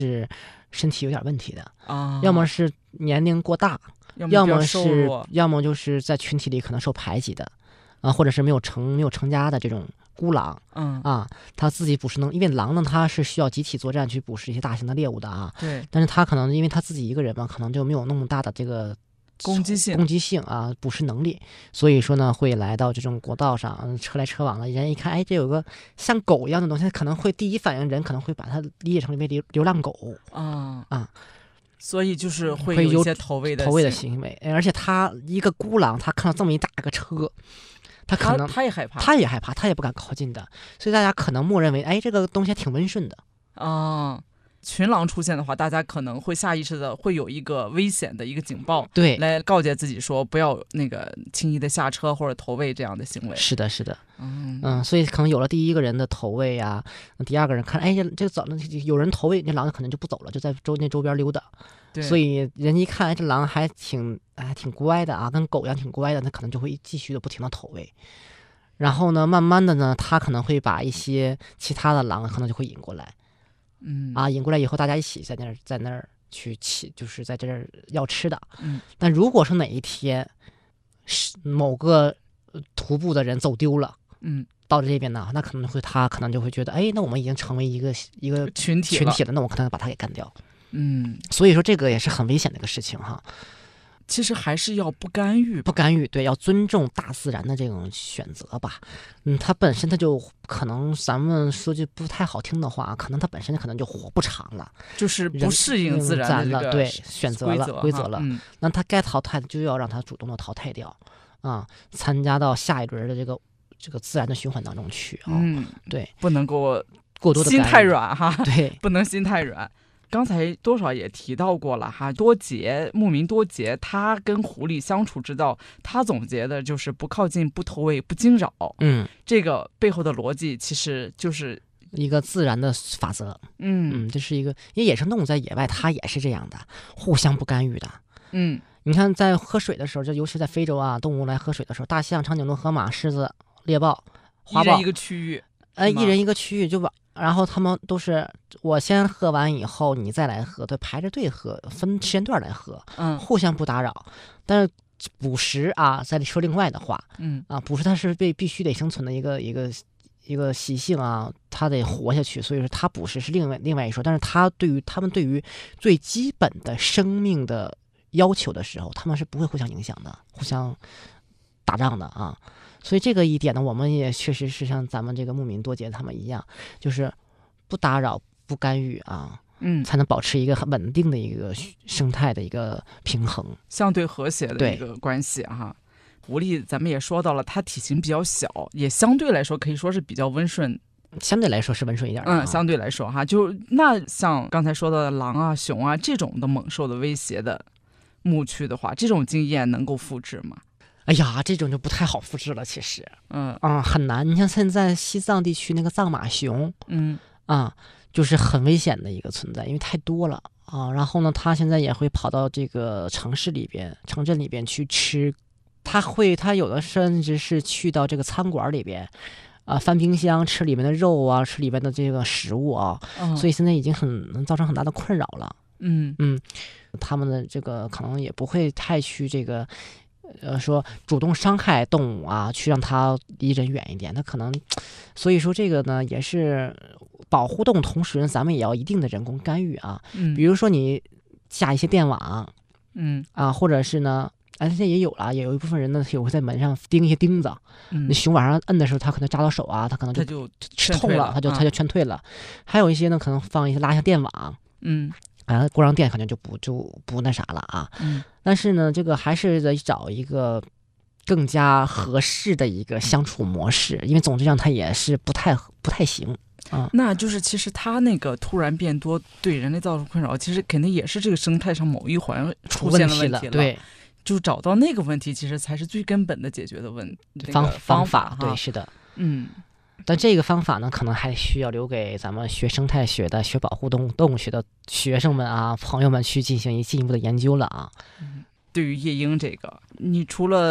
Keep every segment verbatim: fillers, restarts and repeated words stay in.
是身体有点问题的啊， 要么是年龄过大， 要要么么是是要么就是在群体里可能受排挤的啊，或者是没有成没有成家的这种孤狼， 嗯啊，他自己捕食能，因为狼呢它是需要集体作战去捕食一些大型的猎物的啊， 对， 但是他可能因为他自己一个人嘛，可能就没有那么大的这个攻击性攻击性啊，捕食能力，所以说呢会来到这种国道上车来车往的，人一看，哎，这有个像狗一样的东西，可能会第一反应人可能会把它理解成为流流浪狗啊啊。 所以就是会会有有一些投喂的投喂的行行为，而且他一个孤狼，他看到这么一大个车，他可他能他也害怕， 他也害怕，他也不敢靠近的，所以大家可能默认为，哎，这个东西还挺温顺的。 啊。群狼出现的话，大家可能会下意识的会有一个危险的一个警报， 对， 来告诫自己说不要那个轻易的下车或者投喂这样的行为。 是的，是的， 嗯嗯，所以可能有了第一个人的投喂啊，第二个人看，哎，这这走了，有人投喂，那狼可能就不走了，就在周那周边溜达。 对， 所以人一看，哎，这狼还挺还挺乖的啊，跟狗一样挺乖的，那可能就会继续的不停的投喂。然后呢，慢慢的呢，他可能会把一些其他的狼可能就会引过来。 嗯啊，引过来以后，大家一起在那儿在那儿去起，就是在这儿要吃的。 嗯， 但如果说哪一天是某个徒步的人走丢了， 嗯， 到这边呢，那可能会他可能就会觉得，哎，那我们已经成为一个一个群体群体了，那我可能把他给干掉。 嗯， 所以说这个也是很危险的一个事情哈。 其实还是要不干预， 不干预，对，要尊重大自然的这种选择吧。嗯，它本身它就可能，咱们说句不太好听的话，可能它本身可能就活不长了， 就是不适应自然的这个对，选择了规则了， 嗯， 那它该淘汰的就要让它主动的淘汰掉啊，参加到下一轮的这个这个自然的循环当中去啊。 嗯， 对， 不能够过多的心太软哈， 对， 不能心太软。刚才多少也提到过了哈，多杰牧民多杰，他跟狐狸相处之道，他总结的就是不靠近、不投喂、不惊扰。 嗯， 这个背后的逻辑其实就是一个自然的法则。 嗯嗯，这是一个，因为野生动物在野外它也是这样的，互相不干预的。 嗯， 你看在喝水的时候，就尤其在非洲啊，动物来喝水的时候，大象、长颈鹿、河马、狮子、猎豹、花豹， 一人一个区域， 哎，一人一个区域就把。然后他们都是我先喝完以后你再来喝，对，排着队喝，分时间段来喝， 嗯， 互相不打扰。但是捕食啊，再说另外的话， 嗯啊，捕食它是被必须得生存的一个一个一个习性啊，它得活下去，所以说它捕食是另外另外一说。但是它对于他们对于最基本的生命的要求的时候，他们是不会互相影响的，互相打仗的啊。所以这个一点呢，我们也确实是像咱们这个牧民多杰他们一样，就是不打扰、不干预啊， 嗯， 才能保持一个很稳定的一个生态的一个平衡， 相对和谐的一个关系哈。狐狸咱们也说到了，它体型比较小，也相对来说可以说是比较温顺。 相对来说是温顺一点的、啊， 嗯，相对来说哈，就那像刚才说到的狼啊、熊啊这种的猛兽的威胁的牧区的话，这种经验能够复制吗？ 哎呀，这种就不太好复制了，其实， 嗯啊，很难。你像现在西藏地区那个藏马熊， 嗯啊，就是很危险的一个存在，因为太多了啊。然后呢，它现在也会跑到这个城市里边、城镇里边去吃，它会，它有的甚至是去到这个餐馆里边，啊，翻冰箱吃里面的肉啊，吃里面的这个食物啊， 嗯、 所以现在已经很能造成很大的困扰了。 嗯嗯，他们的这个可能也不会太去这个。呃，说主动伤害动物啊，去让它离人远一点，它可能，所以说这个呢，也是保护动物，同时咱们也要一定的人工干预啊。 嗯， 比如说你架一些电网， 嗯啊，或者是呢，哎，现在也有了，也有一部分人呢，也会在门上钉一些钉子。 嗯， 那熊晚上摁的时候，它可能扎到手啊，它可能就它就吃痛了，它就啊它就劝退了。还有一些呢，可能放一些拉一下电网， 嗯啊，过上电可能就不就不那啥了啊。 嗯， 但是呢，这个还是得找一个更加合适的一个相处模式，因为总之上它也是不太不太行啊。 那就是其实它那个突然变多对人类造成困扰，其实肯定也是这个生态上某一环出现了问题了。 对， 就找到那个问题，其实才是最根本的解决的问方、 那个、 方法。 对，是的， 嗯。 但这个方法呢，可能还需要留给咱们学生态学的、学保护动物动物学的学生们啊、朋友们去进行一进一步的研究了啊。 嗯，对于夜莺这个，你除了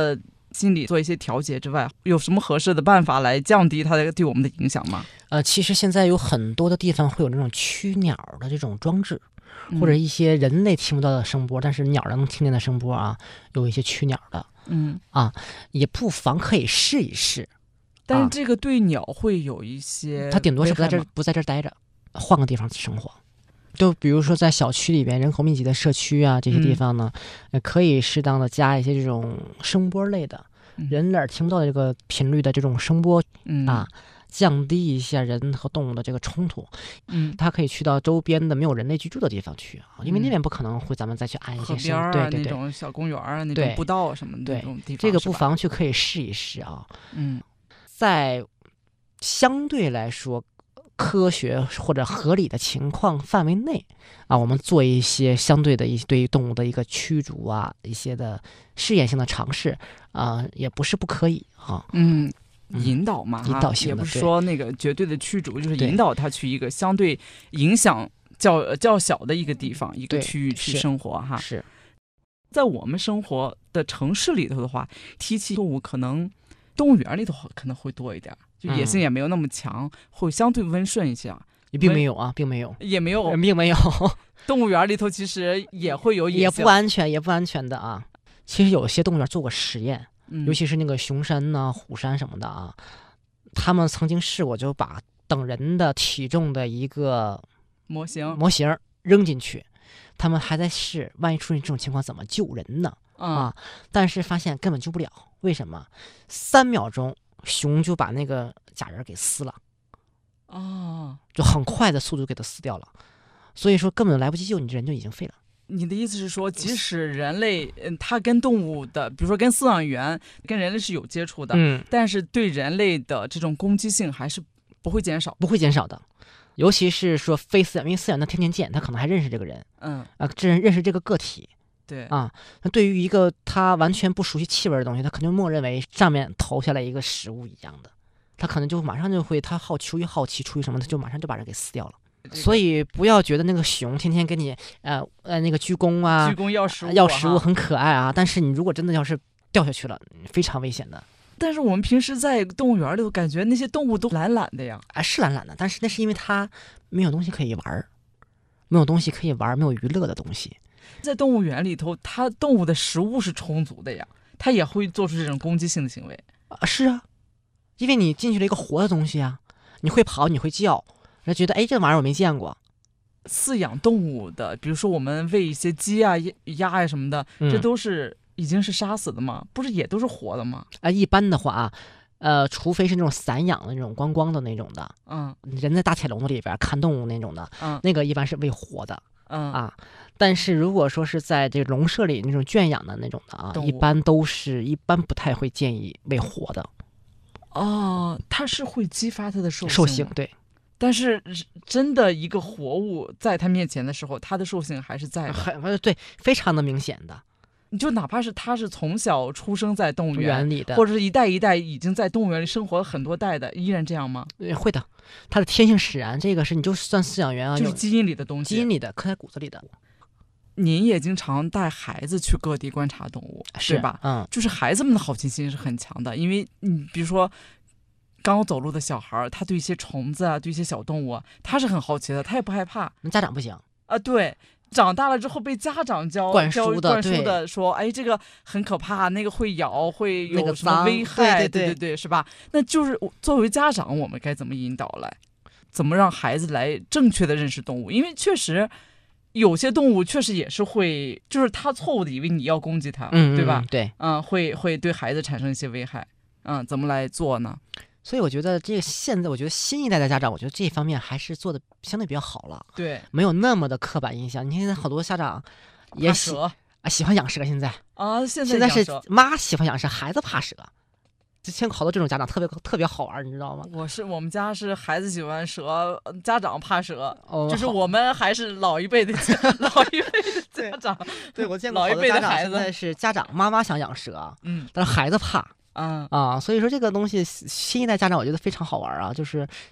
心理做一些调节之外，有什么合适的办法来降低它对我们的影响吗？ 呃，其实现在有很多的地方会有那种驱鸟的这种装置，或者一些人类听不到的声波，但是鸟能听见的声波啊，有一些驱鸟的， 嗯啊，也不妨可以试一试。 但是这个对鸟会有一些， 它顶多是不在这儿不在这儿待着，换个地方生活。就比如说在小区里边人口密集的社区啊，这些地方呢，嗯、可以适当的加一些这种声波类的，嗯、人耳听不到的这个频率的这种声波、 嗯、 啊，降低一下人和动物的这个冲突。 嗯， 它可以去到周边的没有人类居住的地方去啊，因为那边不可能会咱们再去安一些声， 啊、 对对对， 那种小公园啊，那种步道什么的那种地方， 这个不妨去可以试一试啊。 嗯， 在相对来说科学或者合理的情况范围内啊，我们做一些相对的一些对于动物的一个驱逐啊，一些的试验性的尝试啊，也不是不可以啊。 嗯，引导嘛， 引导性的， 也不是说那个绝对的驱逐，就是引导它去一个相对影响较较小的一个地方、一个区域去生活哈。 是在我们生活的城市里头的话，提起动物可能动物园里头可能会多一点。就野性也没有那么强、嗯，会相对温顺一些。 并没有啊，并没有， 也没有， 并没有。 动物园里头其实也会有野性， 也不安全，也不安全的啊。其实有些动物园做过实验， 嗯、 尤其是那个熊山呐、啊、虎山什么的啊，他们曾经试过，就把等人的体重的一个模型模型扔进去，他们还在试，万一出现这种情况怎么救人呢？ 嗯、 啊，但是发现根本救不了，为什么？三秒钟。熊就把那个假人给撕了， 哦， 就很快的速度给它撕掉了，所以说根本来不及救你，人就已经废了。 你的意思是说，即使人类，嗯，它跟动物的，比如说跟饲养员、跟人类是有接触的， 嗯， 但是对人类的这种攻击性还是不会减少， 不会减少的。尤其是说非饲养，因为饲养他天天见，他可能还认识这个人， 嗯啊，这认识这个个体。 对啊，那对于一个他完全不熟悉气味的东西，他肯定默认为上面投下来一个食物一样的，他可能就马上就会，他好出于好奇，出于什么，他就马上就把人给撕掉了。这个、所以不要觉得那个熊天天给你呃呃那个鞠躬啊， 鞠躬要食物、啊、 要食物很可爱啊，但是你如果真的要是掉下去了，非常危险的。 但是我们平时在动物园里头，感觉那些动物都懒懒的呀， 啊是懒懒的，但是那是因为它没有东西可以玩，没有东西可以玩，没有娱乐的东西。 在动物园里头，它动物的食物是充足的呀，它也会做出这种攻击性的行为啊。是啊，因为你进去了一个活的东西啊，你会跑，你会叫，人家觉得哎，这玩意儿我没见过。 饲养动物的，比如说我们喂一些鸡啊、鸭呀、啊、什么的，这都是已经是杀死的吗？不是也都是活的吗？ 啊，一般的话啊，呃，除非是那种散养的那种观光的那种的， 嗯， 人在大铁笼子里边看动物那种的， 嗯， 那个一般是喂活的。 嗯啊，但是如果说是在这个笼舍里那种圈养的那种的啊，一般都是一般不太会建议喂活的。 哦，它是会激发它的兽性。 兽性对， 但是真的一个活物在它面前的时候，它的兽性还是在的， 很对，非常的明显的。 你就哪怕是它是从小出生在动物园里的， 或者是一代一代已经在动物园里生活了很多代的，依然这样吗？ 会的，它的天性使然，这个是你就算饲养员啊， 就是基因里的东西， 基因里的，刻在骨子里的。 您也经常带孩子去各地观察动物， 是吧？ 嗯， 就是孩子们的好奇心是很强的，因为你比如说刚走路的小孩，他对一些虫子啊，对一些小动物啊，他是很好奇的，他也不害怕。 那家长不行啊，对。长大了之后被家长教灌输的， 灌输的说，哎，这个很可怕，那个会咬，会有什么危害？ 那个、对对对对对，是吧？那就是作为家长，我们该怎么引导来，怎么让孩子来正确的认识动物？因为确实有些动物确实也是会，就是他错误的以为你要攻击他， 嗯、 对吧？ 对， 嗯，会会对孩子产生一些危害。嗯，怎么来做呢？ 所以我觉得这个现在，我觉得新一代的家长，我觉得这方面还是做的相对比较好了。 对， 没有那么的刻板印象。你看现在好多家长也喜啊喜欢养蛇，现在啊，现在现在是妈喜欢养蛇，孩子怕蛇。之前好多这种家长特别特别好玩，你知道吗？ 我是我们家是孩子喜欢蛇，家长怕蛇， 哦、 就是我们还是老一辈的老一辈的家长。 对, 对我见过老一辈的孩子， 现在是家长妈妈想养蛇， 嗯， 但是孩子怕。 嗯啊，所以说这个东西新一代家长我觉得非常好玩啊，就是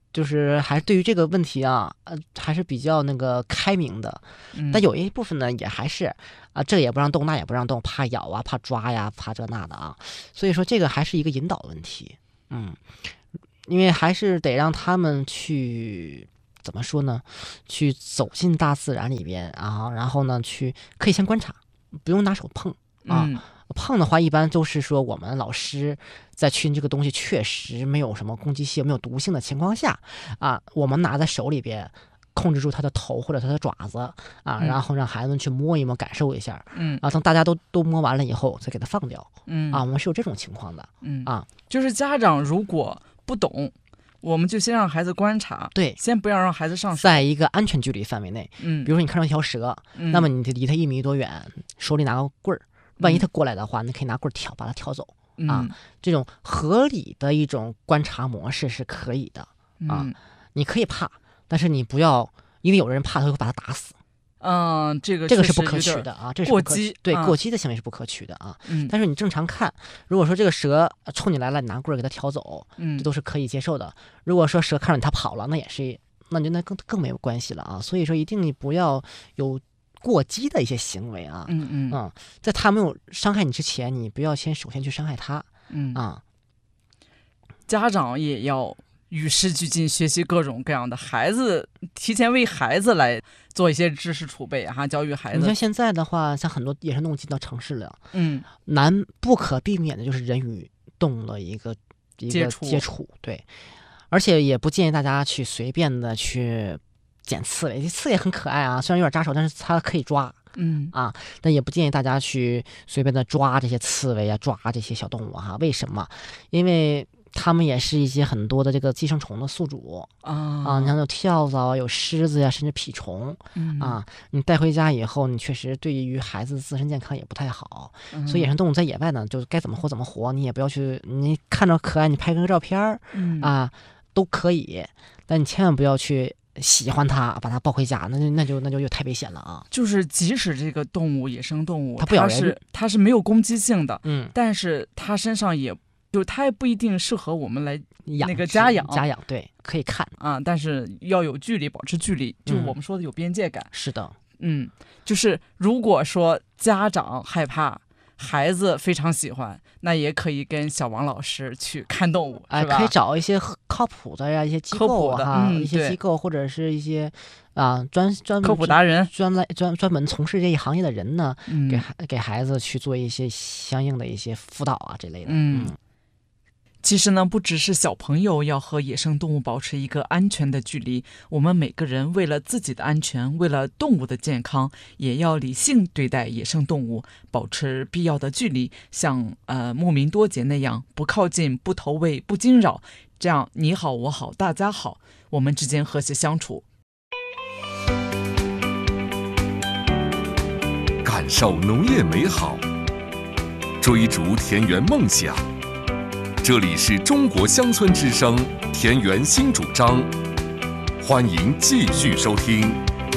就是还是对于这个问题啊，呃，还是比较那个开明的。 嗯、 但有一部分呢，也还是啊，这也不让动，那也不让动，怕咬啊，怕抓呀，怕这那的啊。所以说，这个还是一个引导问题。嗯，因为还是得让他们去怎么说呢？去走进大自然里边啊，然后呢，去可以先观察，不用拿手碰啊。 嗯碰的话，一般都是说我们老师在确定这个东西确实没有什么攻击性、没有毒性的情况下，啊，我们拿在手里边，控制住它的头或者它的爪子啊， 嗯、 然后让孩子们去摸一摸、感受一下， 嗯， 啊，等大家都都摸完了以后，再给它放掉， 嗯， 啊，我们是有这种情况的， 嗯啊， 就是家长如果不懂，我们就先让孩子观察， 对， 先不要让孩子上手， 在一个安全距离范围内， 嗯， 比如说你看到一条蛇， 嗯、 那么你离它一米多远，手里拿个棍儿。万一他过来的话，你可以拿棍儿挑，把他挑走啊。 嗯、 这种合理的一种观察模式是可以的啊。 嗯、 你可以怕，但是你不要因为有人怕，他会把他打死。 嗯，这个这个是不可取的啊，这是过激， 对、 啊、 过激的行为是不可取的啊。 嗯， 但是你正常看，如果说这个蛇冲你来了，你拿棍儿给它挑走， 嗯， 这都是可以接受的。如果说蛇看着你它跑了，那也是，那就那更更没有关系了啊。所以说，一定不要有过激的一些行为啊， 嗯嗯嗯，在他没有伤害你之前，你不要先首先去伤害他， 嗯啊， 家长也要与时俱进，学习各种各样的孩子，提前为孩子来做一些知识储备哈，教育孩子。 你像现在的话，像很多野生动物进到城市了， 嗯， 难不可避免的就是人与动物的一个一个接触接触，对，而且也不建议大家去随便的去捡刺猬，刺猬很可爱啊，虽然有点扎手，但是它可以抓。 嗯啊，但也不建议大家去随便的抓这些刺猬啊，抓这些小动物哈、啊。为什么？因为它们也是一些很多的这个寄生虫的宿主啊啊。你像有跳蚤、有虱子呀，甚至蜱虫、 嗯、 啊。你带回家以后，你确实对于孩子自身健康也不太好。 嗯、 所以野生动物在野外呢，就该怎么活怎么活，你也不要去，你看着可爱，你拍个照片儿、 嗯、 啊都可以，但你千万不要去喜欢它，把它抱回家，那就那就那就又太危险了啊！ 就是即使这个动物野生动物， 它不咬人， 是它是没有攻击性的， 嗯， 但是它身上也就它也不一定适合我们来养那个家养家养，对，可以看啊，但是要有距离，保持距离，就是我们说的有边界感。 嗯、是的， 嗯，就是如果说家长害怕，孩子非常喜欢，那也可以跟小王老师去看动物， 哎、 是吧？ 可以找一些靠谱的呀，一些机构啊， 嗯、 一些机构或者是一些啊专专科普达人， 专来专专门从事这一行业的人呢， 嗯、 给孩给孩子去做一些相应的一些辅导啊这类的。 嗯。 嗯其实呢，不只是小朋友要和野生动物保持一个安全的距离，我们每个人为了自己的安全，为了动物的健康，也要理性对待野生动物，保持必要的距离，像呃牧民多杰那样，不靠近，不投喂，不惊扰，这样你好我好大家好，我们之间和谐相处。 感受农业美好，追逐田园梦想。这里是中国乡村之声田园新主张，欢迎继续收听。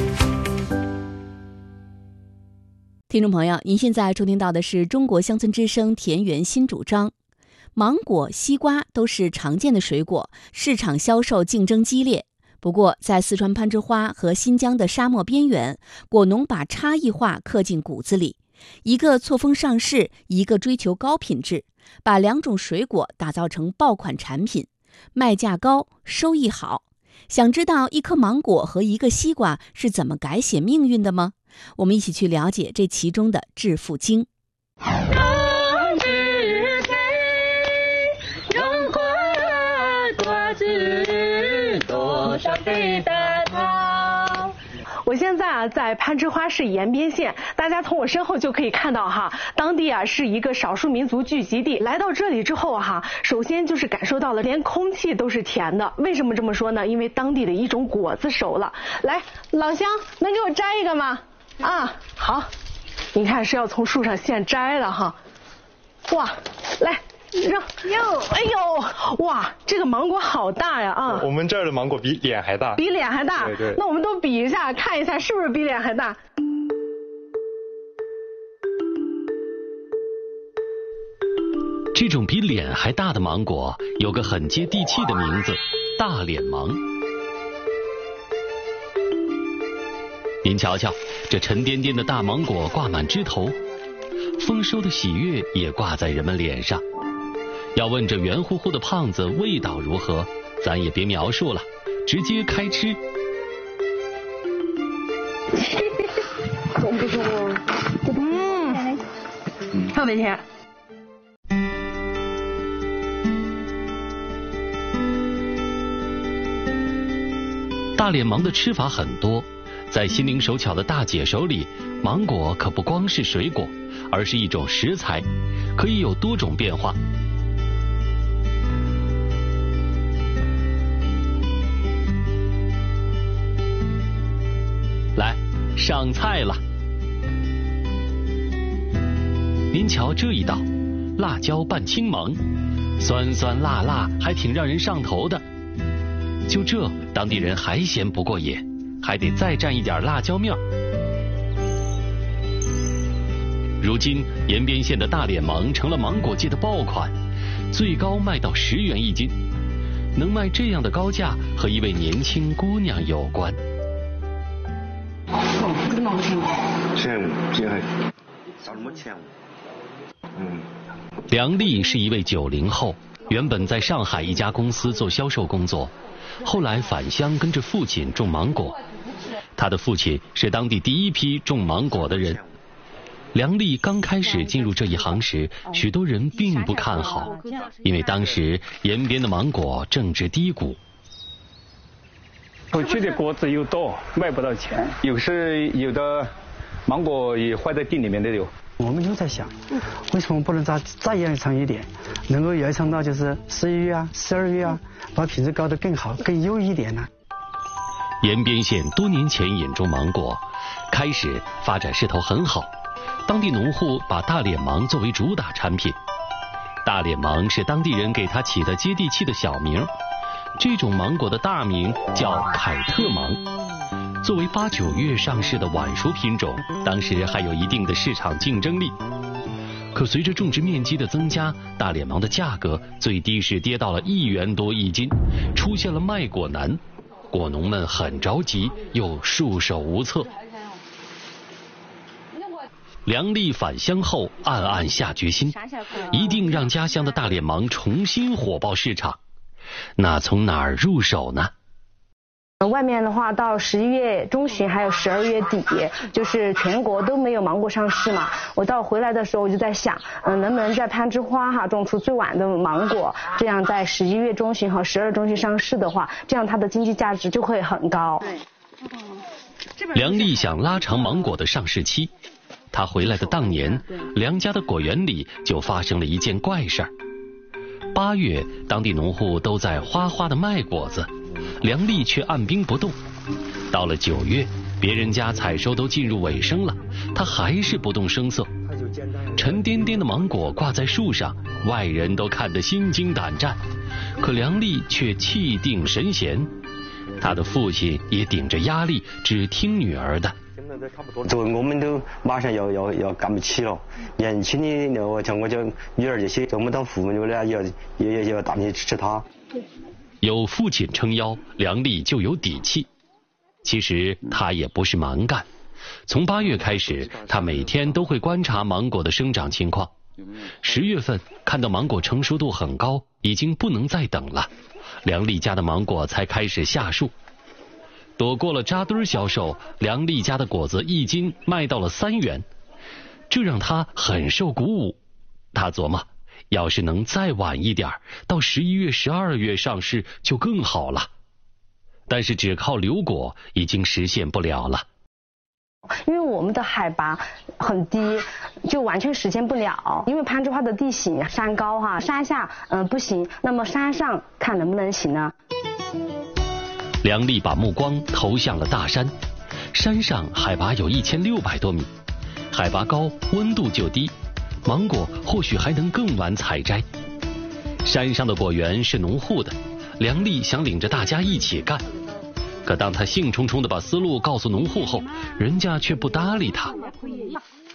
听众朋友，您现在收听到的是中国乡村之声田园新主张。芒果、西瓜都是常见的水果，市场销售竞争激烈。不过，在四川攀枝花和新疆的沙漠边缘，果农把差异化刻进骨子里，一个错峰上市，一个追求高品质，把两种水果打造成爆款产品，卖价高，收益好。想知道一颗芒果和一个西瓜是怎么改写命运的吗？我们一起去了解这其中的致富经。 我现在啊在攀枝花市延边县，大家从我身后就可以看到哈，当地啊是一个少数民族聚集地。来到这里之后哈，首先就是感受到了连空气都是甜的。为什么这么说呢？因为当地的一种果子熟了。来，老乡，能给我摘一个吗？啊，好，你看是要从树上现摘了哈。哇，来。让哟，哎呦，哇，这个芒果好大呀啊！ 我们这儿的芒果比脸还大， 比脸还大。 对对。 那我们都比一下，看一下是不是比脸还大。 这种比脸还大的芒果有个很接地气的名字， 大脸芒。您瞧瞧，这沉甸甸的大芒果挂满枝头，丰收的喜悦也挂在人们脸上。要问这圆乎乎的胖子味道如何，咱也别描述了，直接开吃。 嗯，特别甜。 大脸芒的吃法很多，在心灵手巧的大姐手里，芒果可不光是水果，而是一种食材，可以有多种变化。来，上菜了。您瞧这一道，辣椒拌青芒，酸酸辣辣，还挺让人上头的。就这，当地人还嫌不过瘾，还得再蘸一点辣椒面。如今，延边县的大脸芒成了芒果界的爆款，最高卖到十元一斤。能卖这样的高价，和一位年轻姑娘有关。梁丽是一位九零后，原本在上海一家公司做销售工作，后来返乡跟着父亲种芒果。他的父亲是当地第一批种芒果的人。梁丽刚开始进入这一行时，许多人并不看好，因为当时延边的芒果正值低谷。 出去的果子又多，卖不到钱，有时有的芒果也坏在地里面的有。 我们就在想，为什么不能再再延长一点，能够延长到就是十一月啊、十二月啊，把品质搞得更好、更优一点呢？ 延边县多年前引种芒果，开始发展势头很好，当地农户把大脸芒作为主打产品。大脸芒是当地人给它起的接地气的小名，这种芒果的大名叫凯特芒。作为八九月上市的晚熟品种，当时还有一定的市场竞争力。可随着种植面积的增加，大脸芒的价格最低时跌到了一元多一斤，出现了卖果难。果农们很着急，又束手无策。梁丽返乡后暗暗下决心，一定让家乡的大脸芒重新火爆市场。那从哪儿入手呢？ 外面的话，到十一月中旬还有十二月底，就是全国都没有芒果上市嘛。我到回来的时候，我就在想，嗯、呃，能不能在攀枝花哈种出最晚的芒果，这样在十一月中旬和十二中旬上市的话，这样它的经济价值就会很高。 梁丽想拉长芒果的上市期，她回来的当年，梁家的果园里就发生了一件怪事儿。八月，当地农户都在哗哗的卖果子，梁丽却按兵不动。到了九月，别人家采收都进入尾声了，她还是不动声色。沉甸甸的芒果挂在树上，外人都看得心惊胆战，可梁丽却气定神闲。她的父亲也顶着压力，只听女儿的。 这我们都马上要要要干不起了，年轻的我像我这女儿这些，我们当父母的也要也也要大力支持她。 有父亲撑腰，梁丽就有底气。其实她也不是蛮干，从八月开始，她每天都会观察芒果的生长情况。十月份看到芒果成熟度很高，已经不能再等了，梁丽家的芒果才开始下树。躲过了扎堆销售，梁丽家的果子一斤卖到了三元，这让她很受鼓舞。她琢磨，要是能再晚一点，到十一月、十二月上市就更好了。但是只靠留果已经实现不了了， 因为我们的海拔很低，就完全实现不了。因为攀枝花的地形山高哈，山下嗯、呃、不行，那么山上看能不能行呢？ 梁丽把目光投向了大山，山上海拔有一千六百多米，海拔高，温度就低，芒果或许还能更晚采摘。山上的果园是农户的，梁丽想领着大家一起干。可当他兴冲冲地把思路告诉农户后，人家却不搭理他。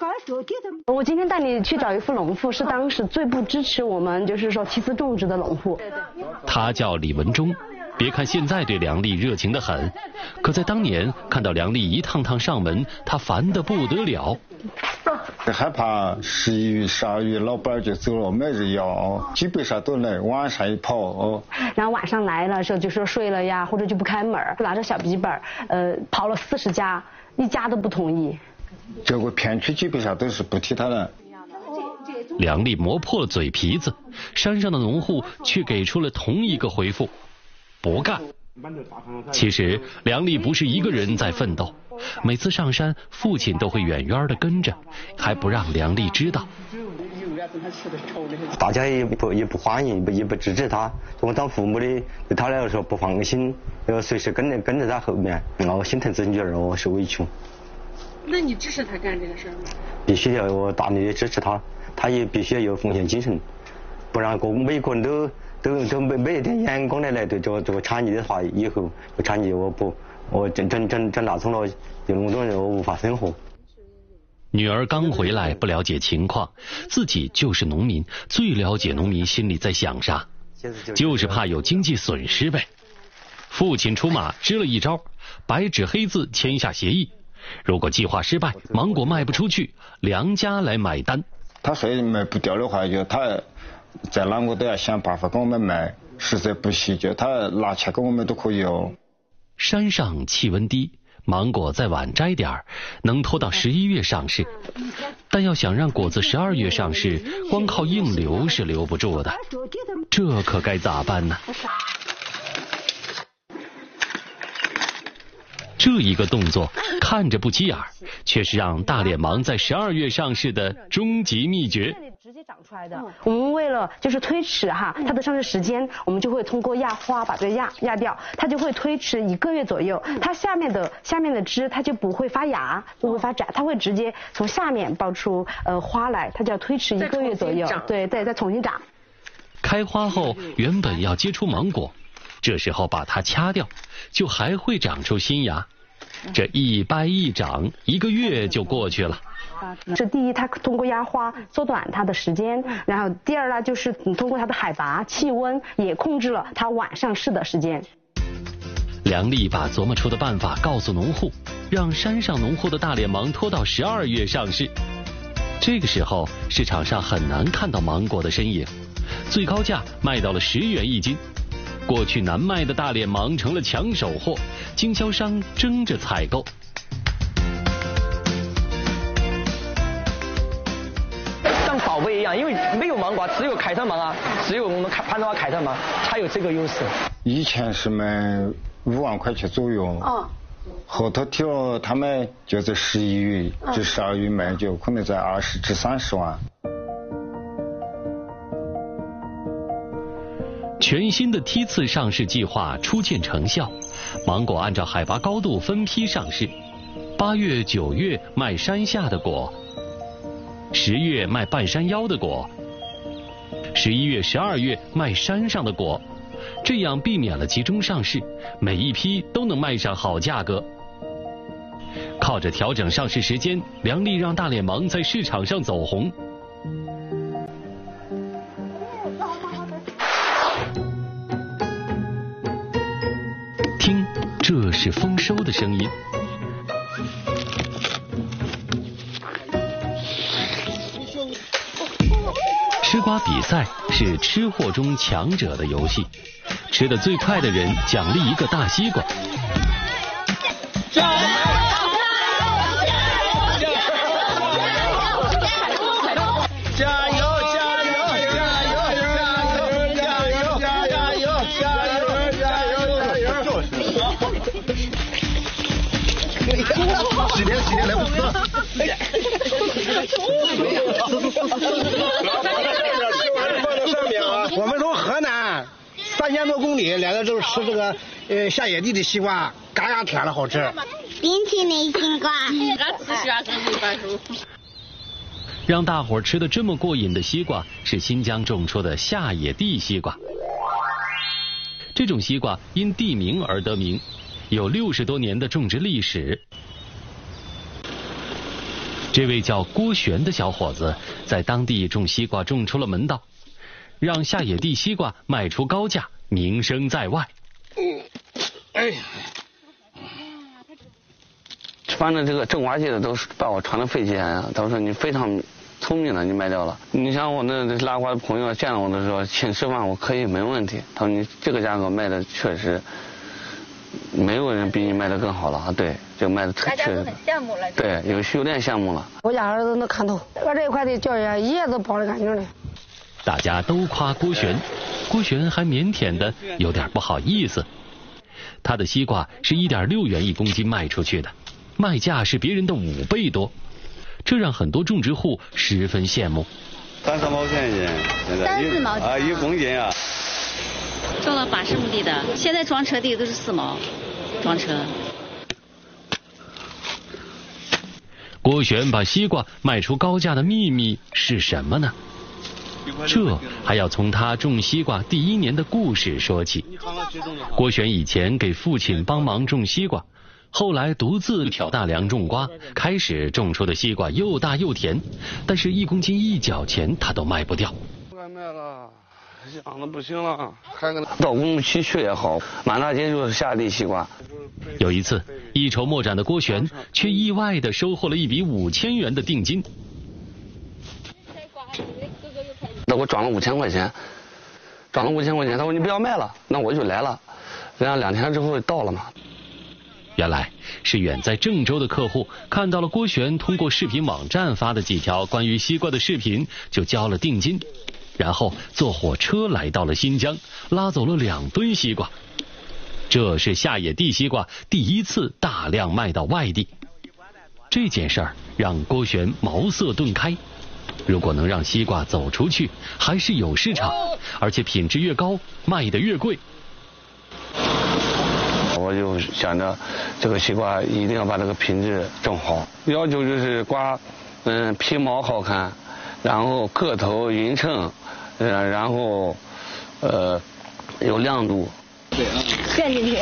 我今天带你去找一户农户，是当时最不支持我们就是说梯次种植的农户。 他叫李文忠。别看现在对梁丽热情得很，可在当年看到梁丽一趟趟上门，他烦得不得了。 害怕十一月、十二月老板就走了，没人要，基本上都来晚上一跑哦。 然后晚上来了时候就说睡了呀，或者就不开门，拿着小笔记本，呃，跑了四十家，一家都不同意。 这个片区基本上都是不替他的。 梁丽磨破了嘴皮子，山上的农户却给出了同一个回复。不干。其实梁丽不是一个人在奋斗，每次上山，父亲都会远远的跟着，还不让梁丽知道。 大家也不也不欢迎，也不支持他。我当父母的对他来说不放心，要随时跟着跟着他后面，我心疼自己女儿，我受委屈。 那你支持他干这个事儿吗？ 必须要我大力的支持他，他也必须要有奉献精神，不然个每个人都。都都没没一点眼光的来对这个这个产业的话，以后这产业我不我真真真真打从了，有那么多人我无法生活。 女儿刚回来，不了解情况，自己就是农民，最了解农民心里在想啥，就是怕有经济损失呗。父亲出马支了一招，白纸黑字签下协议，如果计划失败，芒果卖不出去，梁家来买单。 他说卖不掉的话，就他。在哪个都要想办法跟我们卖，实在不行就他拿钱给我们都可以哦。 山上气温低，芒果再晚摘点儿，能拖到十一月上市。但要想让果子十二月上市，光靠硬留是留不住的，这可该咋办呢？这一个动作看着不起眼，却是让大脸芒在十二月上市的终极秘诀。 直接长出来的。我们为了就是推迟哈它的上市时间，我们就会通过压花把这个压压掉，它就会推迟一个月左右。它下面的下面的枝它就不会发芽，不会发芽，它会直接从下面爆出呃花来，它就要推迟一个月左右。对对，再重新长。 开花后原本要结出芒果，这时候把它掐掉，就还会长出新芽。这一掰一长，一个月就过去了。 这第一，它通过压花缩短它的时间，然后第二呢，就是你通过它的海拔、气温也控制了它晚上市的时间。 梁丽把琢磨出的办法告诉农户，让山上农户的大脸芒拖到十二月上市。这个时候市场上很难看到芒果的身影，最高价卖到了十元一斤。过去难卖的大脸芒成了抢手货，经销商争着采购。 像宝贝一样，因为没有芒果，只有凯特芒啊，只有我们攀枝花凯特芒才有这个优势。 以前是卖五万块钱左右，哦，后头提了他们就在十一月至十二月卖，就可能在二十至三十万。 全新的梯次上市计划初见成效，芒果按照海拔高度分批上市。八月、九月卖山下的果，十月卖半山腰的果，十一月、十二月卖山上的果，这样避免了集中上市，每一批都能卖上好价格。靠着调整上市时间，梁丽让大脸芒在市场上走红。听，这是丰收的声音。吃瓜比赛是吃货中强者的游戏，吃得最快的人奖励一个大西瓜。 几年几年来不及了。我们从河南三千多公里来到这儿吃这个呃下野地的西瓜，嘎嘎甜了，好吃。 冰淇淋西瓜， 让大伙儿吃的这么过瘾的西瓜是新疆种出的下野地西瓜。这种西瓜因地名而得名，有六十多年的种植历史。 这位叫郭璇的小伙子在当地种西瓜种出了门道，让下野地西瓜卖出高价，名声在外。 嗯，哎呀，反正这个种瓜机的都是把我传的肺气呀，都说你非常聪明的，你卖掉了。你像我那拉瓜的朋友见了我的时候，请吃饭我可以没问题。他说你这个价格卖的确实，没有人比你卖的更好了啊！对，就卖的特确实。大家都很羡慕了。对，有有点羡慕了。 我家儿子能看透，我这一块地教育一夜都包的干净的。 大家都夸郭璇，郭璇还腼腆的有点不好意思。他的西瓜是一点六元一公斤卖出去的，卖价是别人的五倍多。这让很多种植户十分羡慕。 三四毛钱一斤， 三四毛钱啊，一公斤啊。 种了八十亩地的，现在装车地都是四毛，装车。 郭璇把西瓜卖出高价的秘密是什么呢？这还要从他种西瓜第一年的故事说起。郭璇以前给父亲帮忙种西瓜。后来独自挑大梁种瓜，开始种出的西瓜又大又甜，但是一公斤一角钱他都卖不掉。 不敢卖了，想的不行了。到工期去也好，满大街就是下地西瓜。 有一次，一筹莫展的郭璇却意外的收获了一笔五千元的定金。 那我转了五千块钱，转了五千块钱，他说你不要卖了，那我就来了。然后两天之后到了嘛。 原来是远在郑州的客户看到了郭璇通过视频网站发的几条关于西瓜的视频，就交了定金，然后坐火车来到了新疆，拉走了两吨西瓜。这是下野地西瓜第一次大量卖到外地。这件事儿让郭璇茅塞顿开，如果能让西瓜走出去，还是有市场，而且品质越高，卖得越贵。 我就想着这个西瓜一定要把这个品质整好，要求就是瓜，嗯，皮毛好看，然后个头匀称，呃，然后呃有亮度。对啊。 陷进去。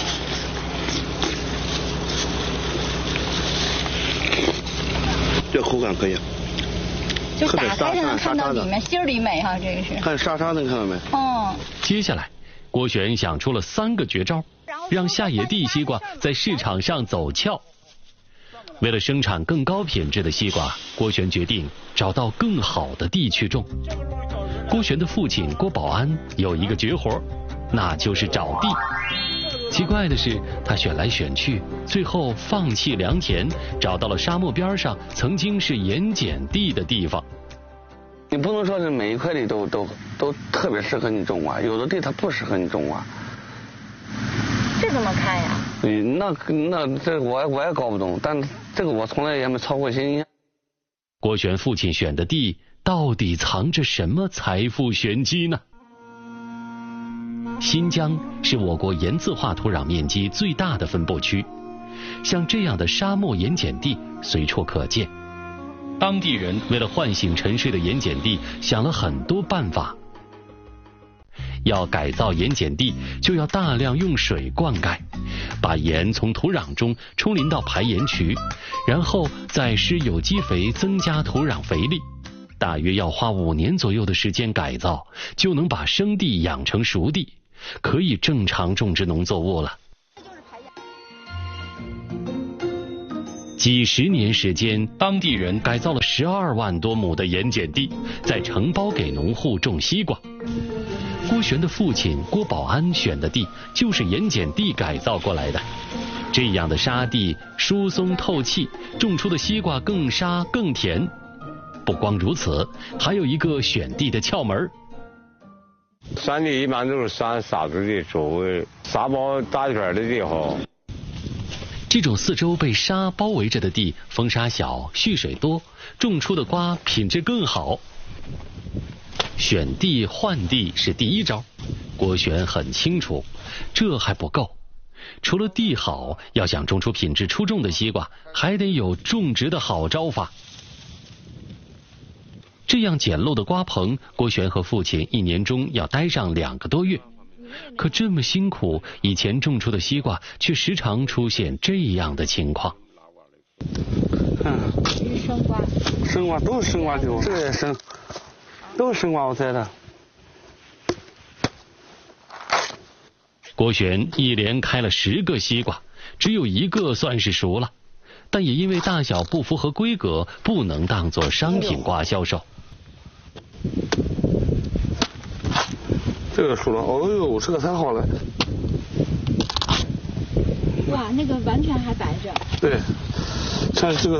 这口感可以。 就打开就能看到里面芯儿里美哈，这个是。 看沙沙能看到没？ 哦。 接下来，郭璇想出了三个绝招。让下野地西瓜在市场上走俏。为了生产更高品质的西瓜，郭璇决定找到更好的地去种。郭璇的父亲郭保安有一个绝活，那就是找地。奇怪的是，他选来选去，最后放弃良田，找到了沙漠边上曾经是盐碱地的地方。 你不能说是每一块地都都都特别适合你种瓜，有的地它不适合你种瓜。 这怎么看呀？ 嗯，那那这我我也搞不懂，但这个我从来也没操过心。 郭璇父亲选的地到底藏着什么财富玄机呢？新疆是我国盐渍化土壤面积最大的分布区，像这样的沙漠盐碱地随处可见。当地人为了唤醒沉睡的盐碱地，想了很多办法。要改造盐碱地，就要大量用水灌溉，把盐从土壤中冲淋到排盐渠，然后再施有机肥增加土壤肥力。大约要花五年左右的时间改造，就能把生地养成熟地，可以正常种植农作物了。几十年时间，当地人改造了十二万多亩的盐碱地，再承包给农户种西瓜。郭璇的父亲郭保安选的地就是盐碱地改造过来的，这样的沙地疏松透气，种出的西瓜更沙更甜。不光如此，还有一个选地的窍门。 山地一般都是选沙子地，周围沙包大一片的地好。 这种四周被沙包围着的地，风沙小，蓄水多，种出的瓜品质更好。选地换地是第一招，郭璇很清楚，这还不够。除了地好，要想种出品质出众的西瓜，还得有种植的好招法。这样简陋的瓜棚，郭璇和父亲一年中要待上两个多月。可这么辛苦，以前种出的西瓜却时常出现这样的情况。 嗯。 是生瓜。 生瓜都是生瓜酒，这也生，都是生瓜我摘的。 郭璇一连开了十个西瓜，只有一个算是熟了，但也因为大小不符合规格，不能当作商品瓜销售。 这个熟了，哦呦，这个太好了。 哇，那个完全还白着。 对，像这个